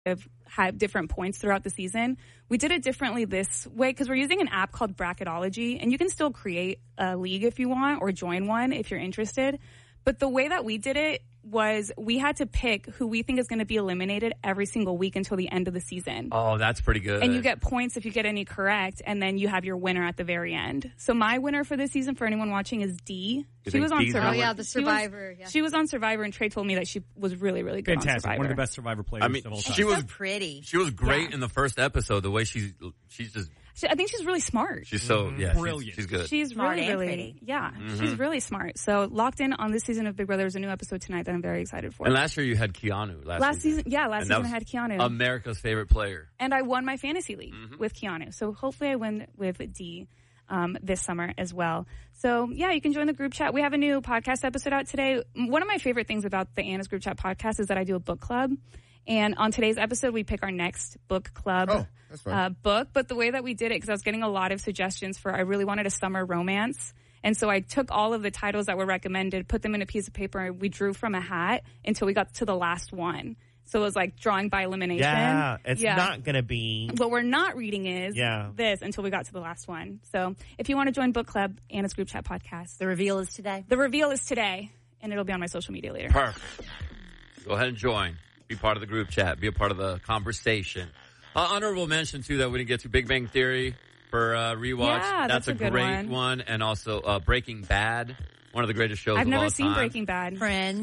have had different points throughout the season. We did it differently this way because we're using an app called Bracketology, and you can still create a league if you want or join one if you're interested. But the way that we did it was we had to pick who we think is going to be eliminated every single week until the end of the season. Oh, that's pretty good. And you get points if you get any correct, and then you have your winner at the very end. So my winner for this season, for anyone watching, is Dee. She was on Survivor. Oh, yeah, the Survivor. She was on Survivor, and Trey told me that she was really, really good Fantastic. on Survivor. One of the best Survivor players of all time. She was so pretty. She was great in the first episode. The way she's just... I think she's really smart. She's so, brilliant. She's good. She's Smart really, and really, pretty. she's really smart. So locked in on this season of Big Brother. There's a new episode tonight that I'm very excited for. And last year you had Keanu. Last season I had Keanu. America's favorite player. And I won my fantasy league with Keanu. So hopefully I win with Dee this summer as well. So yeah, you can join the group chat. We have a new podcast episode out today. One of my favorite things about the Anna's Group Chat podcast is that I do a book club. And on today's episode, we pick our next book club book. But the way that we did it, because I was getting a lot of suggestions for, I really wanted a summer romance. And so I took all of the titles that were recommended, put them in a piece of paper, and we drew from a hat until we got to the last one. So it was like drawing by elimination. Yeah, it's not going to be. What we're not reading is this until we got to the last one. So if you want to join book club, Anna's Group Chat podcast. The reveal is today. The reveal is today, and it'll be on my social media later. Perfect. Go ahead and join. Be part of the group chat. Be a part of the conversation. Honorable mention, too, that we didn't get to Big Bang Theory for rewatch. Yeah, that's a good great one. And also Breaking Bad, one of the greatest shows of all time. I've never seen Breaking Bad.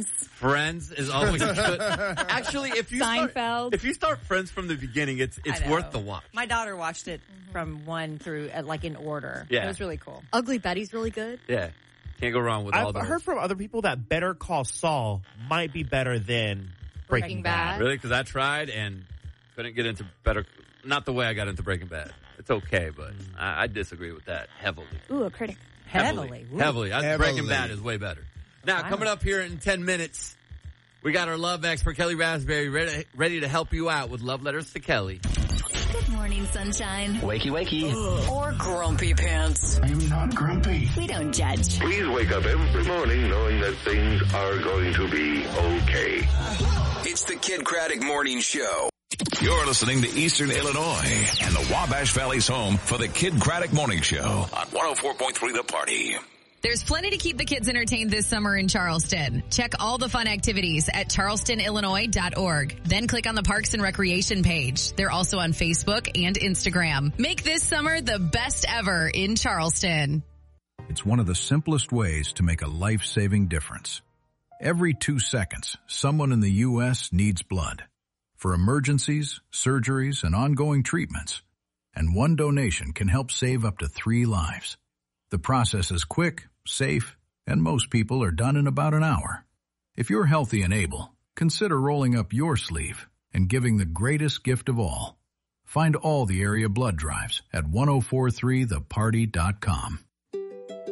Friends is always good. Actually, if you start Friends from the beginning, it's worth the watch. My daughter watched it from one through, like, in order. Yeah. It was really cool. Ugly Betty's really good. Yeah. Can't go wrong with all those. I've heard from other people that Better Call Saul might be better than Breaking Bad. Really? Because I tried and couldn't get into not the way I got into Breaking Bad. It's okay, but I disagree with that heavily. Ooh, a critic. Heavily. Breaking Bad is way better. Now, coming up here in 10 minutes, we got our love expert, Kelly Raspberry, ready to help you out with love letters to Kelly. Good morning, sunshine. Wakey, wakey. Or grumpy pants. I'm not grumpy. We don't judge. Please wake up every morning knowing that things are going to be okay. It's the Kid Craddock Morning Show. You're listening to Eastern Illinois and the Wabash Valley's home for the Kid Craddock Morning Show on 104.3 The Party. There's plenty to keep the kids entertained this summer in Charleston. Check all the fun activities at charlestonillinois.org. Then click on the Parks and Recreation page. They're also on Facebook and Instagram. Make this summer the best ever in Charleston. It's one of the simplest ways to make a life-saving difference. Every 2 seconds, someone in the U.S. needs blood for emergencies, surgeries, and ongoing treatments. And one donation can help save up to 3 lives. The process is quick, safe, and most people are done in about an hour. If you're healthy and able, consider rolling up your sleeve and giving the greatest gift of all. Find all the area blood drives at 1043theparty.com.